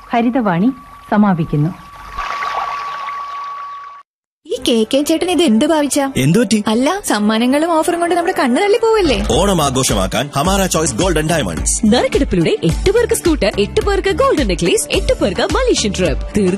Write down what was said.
ഹരിതവാണി സമാപിക്കുന്നു. ഈ കെ ചേട്ടൻ ഇത് എന്ത് ഭാവിച്ച? എന്തുപറ്റി? അല്ല, സമ്മാനങ്ങളും ഓഫറും കൊണ്ട് നമ്മുടെ കണ്ണ് തള്ളി പോവല്ലേ? ഓണം ആഘോഷമാക്കാൻ ഹമാര ചോയ്സ് ഗോൾഡൻ ഡയമണ്ട്സ്. നറുക്കെടുപ്പിലൂടെ 8 പേർക്ക് സ്കൂട്ടർ, 8 പേർക്ക് ഗോൾഡൻ നെക്ലേസ്, 8 പേർക്ക് മലേഷ്യൻ ട്രിപ്പ്.